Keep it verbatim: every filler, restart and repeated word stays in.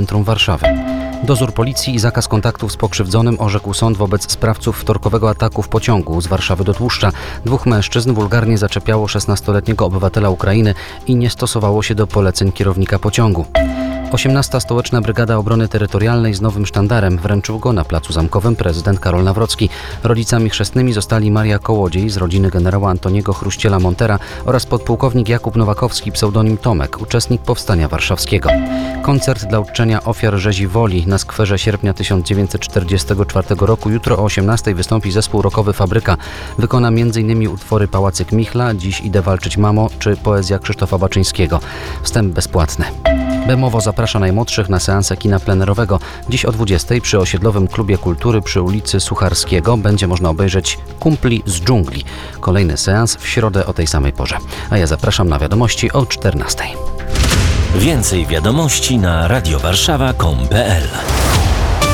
centrum Warszawy. Dozór policji i zakaz kontaktów z pokrzywdzonym orzekł sąd wobec sprawców wtorkowego ataku w pociągu z Warszawy do Tłuszcza. Dwóch mężczyzn wulgarnie zaczepiało szesnastoletniego obywatela Ukrainy i nie stosowało się do poleceń kierownika pociągu. osiemnasta Stołeczna Brygada Obrony Terytorialnej z nowym sztandarem wręczył go na Placu Zamkowym prezydent Karol Nawrocki. Rodzicami chrzestnymi zostali Maria Kołodziej z rodziny generała Antoniego Chruściela-Montera oraz podpułkownik Jakub Nowakowski, pseudonim Tomek, uczestnik Powstania Warszawskiego. Koncert dla uczczenia ofiar rzezi woli na skwerze sierpnia tysiąc dziewięćset czterdziestego czwartego roku. Jutro o osiemnastej wystąpi zespół rockowy Fabryka. Wykona między innymi utwory Pałacyk Michla, Dziś idę walczyć mamo czy poezja Krzysztofa Baczyńskiego. Wstęp bezpłatny. Bemowo zaprasza najmłodszych na seansę kina plenerowego. Dziś o dwudziestej przy Osiedlowym Klubie Kultury przy ulicy Sucharskiego będzie można obejrzeć Kumpli z dżungli. Kolejny seans w środę o tej samej porze. A ja zapraszam na wiadomości o czternastej. Więcej wiadomości na radiowarszawa kropka com kropka pe el.